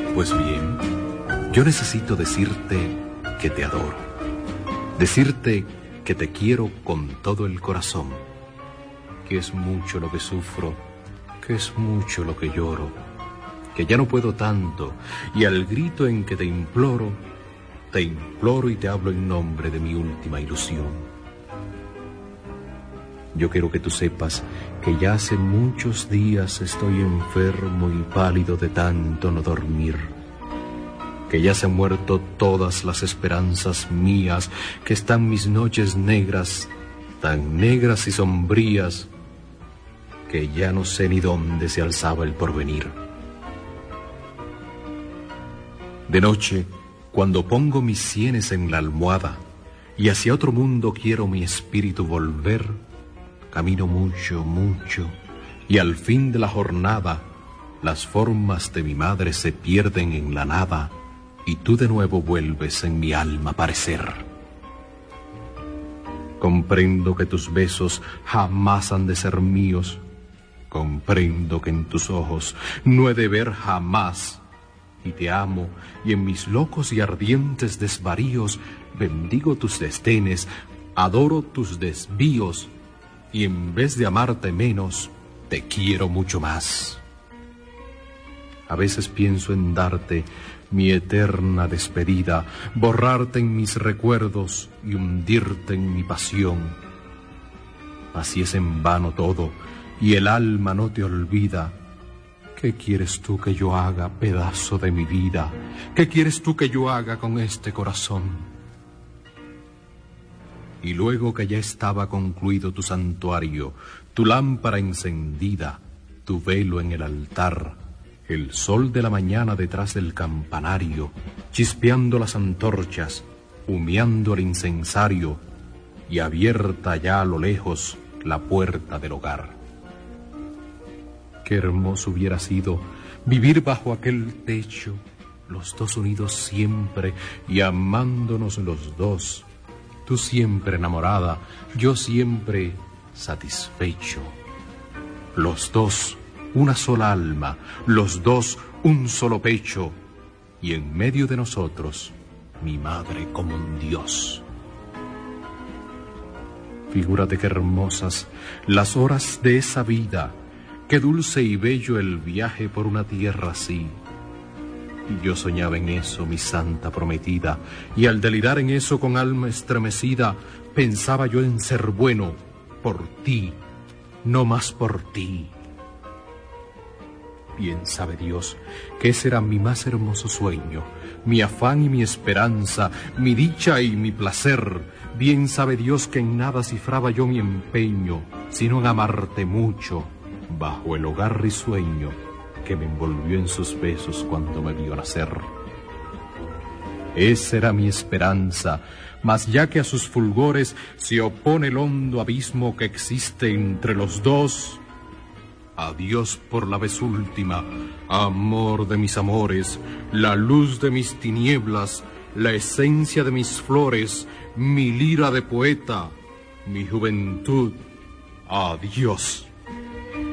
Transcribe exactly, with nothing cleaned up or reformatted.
Pues bien, yo necesito decirte que te adoro, decirte que te quiero con todo el corazón, que es mucho lo que sufro, que es mucho lo que lloro, que ya no puedo tanto, y al grito en que te imploro, te imploro y te hablo en nombre de mi última ilusión. Yo quiero que tú sepas que ya hace muchos días estoy enfermo y pálido de tanto no dormir, que ya se han muerto todas las esperanzas mías, que están mis noches negras, tan negras y sombrías, que ya no sé ni dónde se alzaba el porvenir. De noche, cuando pongo mis sienes en la almohada y hacia otro mundo quiero mi espíritu volver, camino mucho, mucho, y al fin de la jornada las formas de mi madre se pierden en la nada y tú de nuevo vuelves en mi alma a aparecer. Comprendo que tus besos jamás han de ser míos, comprendo que en tus ojos no he de ver jamás, y te amo, y en mis locos y ardientes desvaríos bendigo tus desdenes, adoro tus desvíos, y en vez de amarte menos, te quiero mucho más. A veces pienso en darte mi eterna despedida, borrarte en mis recuerdos y hundirte en mi pasión. Así es en vano todo, y el alma no te olvida. ¿Qué quieres tú que yo haga, pedazo de mi vida? ¿Qué quieres tú que yo haga con este corazón? Y luego que ya estaba concluido tu santuario, tu lámpara encendida, tu velo en el altar, el sol de la mañana detrás del campanario, chispeando las antorchas, humeando el incensario, y abierta ya a lo lejos la puerta del hogar. Qué hermoso hubiera sido vivir bajo aquel techo, los dos unidos siempre y amándonos los dos, tú siempre enamorada, yo siempre satisfecho. Los dos, una sola alma, los dos, un solo pecho, y en medio de nosotros, mi madre como un dios. Figúrate qué hermosas las horas de esa vida, qué dulce y bello el viaje por una tierra así. Y yo soñaba en eso, mi santa prometida, y al delirar en eso con alma estremecida, pensaba yo en ser bueno por ti, no más por ti. Bien sabe Dios que ese era mi más hermoso sueño, mi afán y mi esperanza, mi dicha y mi placer. Bien sabe Dios que en nada cifraba yo mi empeño, sino en amarte mucho, bajo el hogar risueño que me envolvió en sus besos cuando me vio nacer. Esa era mi esperanza, mas ya que a sus fulgores se opone el hondo abismo que existe entre los dos, adiós por la vez última, amor de mis amores, la luz de mis tinieblas, la esencia de mis flores, mi lira de poeta, mi juventud, adiós.